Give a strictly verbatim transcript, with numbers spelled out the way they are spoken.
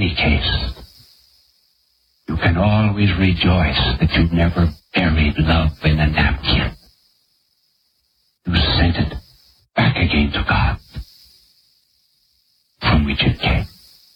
any case, you can always rejoice that you never buried love in a napkin. You sent it back again to God, from which it came.